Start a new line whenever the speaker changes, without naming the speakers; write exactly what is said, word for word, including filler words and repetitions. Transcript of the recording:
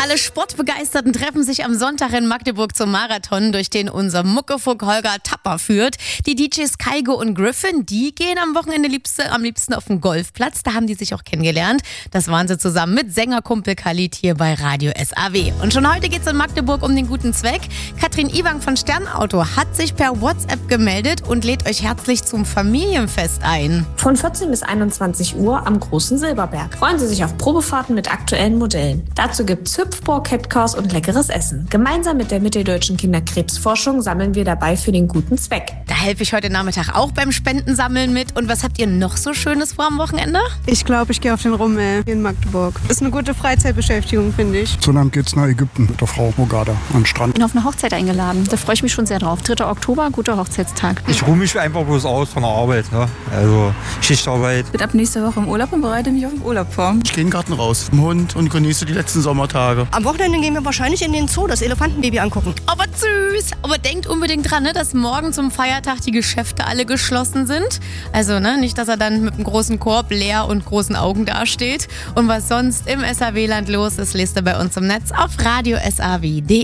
Alle Sportbegeisterten treffen sich am Sonntag in Magdeburg zum Marathon, durch den unser Muckefuck Holger Tapper führt. Die D Js Kaigo und Griffin, die gehen am Wochenende liebste, am liebsten auf den Golfplatz. Da haben die sich auch kennengelernt. Das waren sie zusammen mit Sängerkumpel Khalid hier bei Radio S A W. Und schon heute geht's in Magdeburg um den guten Zweck. Katrin Iwang von Sternauto hat sich per WhatsApp gemeldet und lädt euch herzlich zum Familienfest ein.
Von vierzehn bis einundzwanzig Uhr am Großen Silberberg. Freuen Sie sich auf Probefahrten mit aktuellen Modellen. Dazu gibt's Hüpfburg, Catcars und leckeres Essen. Gemeinsam mit der Mitteldeutschen Kinderkrebsforschung sammeln wir dabei für den guten Zweck.
Da helfe ich heute Nachmittag auch beim Spendensammeln mit. Und was habt ihr noch so Schönes vor am Wochenende?
Ich glaube, ich gehe auf den Rummel hier in Magdeburg. Ist eine gute Freizeitbeschäftigung, finde ich.
So lang geht's nach Ägypten mit der Frau Mogada an den Strand.
Ich bin auf eine Hochzeit eingeladen. Da freue ich mich schon sehr drauf. dritter Oktober, guter Hochzeitstag.
Ich ruhe mich einfach bloß aus von der Arbeit. Ne? Also Schichtarbeit.
Ich bin ab nächste Woche im Urlaub und bereite mich auf den Urlaub vor.
Ich gehe in den Garten raus, mit dem Hund und genieße die letzten Sommertage.
Am Wochenende gehen wir wahrscheinlich in den Zoo, das Elefantenbaby angucken.
Aber süß! Aber denkt unbedingt dran, ne, dass morgen zum Feiertag die Geschäfte alle geschlossen sind. Also ne, nicht, dass er dann mit einem großen Korb leer und großen Augen dasteht. Und was sonst im S A W-Land los ist, lest ihr bei uns im Netz auf radio s a w punkt d e.